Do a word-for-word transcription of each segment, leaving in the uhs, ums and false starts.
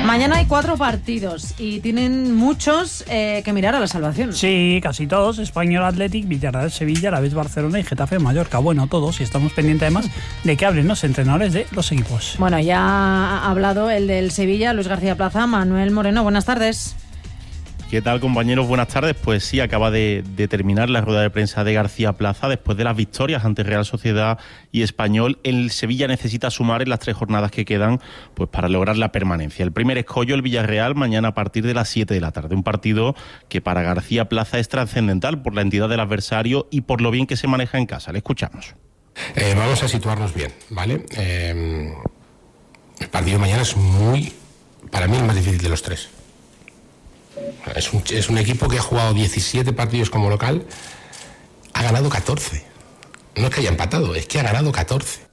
Mañana hay cuatro partidos y tienen muchos eh, que mirar a la salvación. Sí, casi todos. Español Athletic, Villarreal Sevilla, Alavés Barcelona y Getafe Mallorca. Bueno, todos. Y estamos pendientes además de que hablen los entrenadores de los equipos. Bueno, ya ha hablado el del Sevilla, Luis García Plaza. Manuel Moreno, buenas tardes. ¿Qué tal, compañeros? Buenas tardes. Pues sí, acaba de, de terminar la rueda de prensa de García Plaza después de las victorias ante Real Sociedad y Español. El Sevilla necesita sumar en las tres jornadas que quedan pues para lograr la permanencia. El primer escollo, el Villarreal, mañana a partir de las siete de la tarde. Un partido que para García Plaza es trascendental por la entidad del adversario y por lo bien que se maneja en casa. Le escuchamos. Eh, vamos a situarnos bien, ¿vale? Eh, el partido de mañana es muy, para mí, el más difícil de los tres. Es un, es un equipo que ha jugado diecisiete partidos como local, ha ganado catorce. No es que haya empatado, es que ha ganado catorce.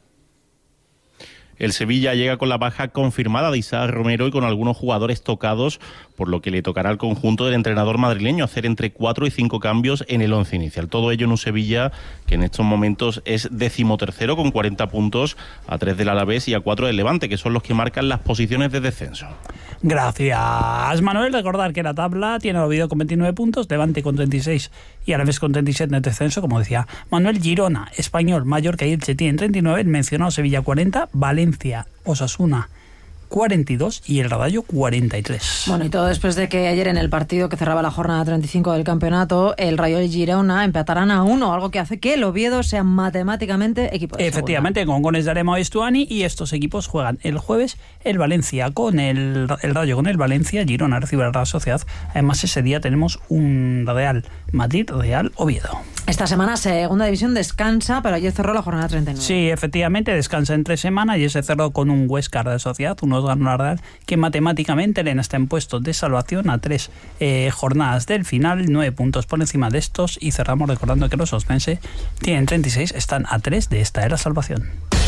El Sevilla llega con la baja confirmada de Isaac Romero y con algunos jugadores tocados, por lo que le tocará al conjunto del entrenador madrileño hacer entre cuatro y cinco cambios en el once inicial. Todo ello en un Sevilla que en estos momentos es decimotercero con cuarenta puntos, a tres del Alavés y a cuatro del Levante, que son los que marcan las posiciones de descenso. Gracias, Manuel. Recordar que la tabla tiene el Oviedo con veintinueve puntos, Levante con treinta y seis y Alavés con treinta y siete en el descenso, como decía Manuel. Girona, Español, Mallorca y Elche tienen treinta y nueve, el mencionado Sevilla cuarenta, Valencia, Osasuna cuarenta y dos y el Rayo cuarenta y tres. Bueno, y todo después de que ayer en el partido que cerraba la jornada treinta y cinco del campeonato, el Rayo y Girona empatarán a uno, algo que hace que el Oviedo sea matemáticamente equipo de Efectivamente, segunda. con goles de Arema y Estuani, y estos equipos juegan el jueves el Valencia con el, el Rayo con el Valencia, Girona recibe a la Real Sociedad. Además, ese día tenemos un Real Madrid, Real Oviedo. Esta semana Segunda División descansa, pero ayer cerró la jornada treinta y nueve. Sí, efectivamente, descansa entre semana y ese cerró con un Huesca de Sociedad, unos ganó la Real, que matemáticamente le está en puestos de salvación a tres eh, jornadas del final, nueve puntos por encima de estos, y cerramos recordando que los ospense tienen treinta y seis, están a tres de esta era salvación.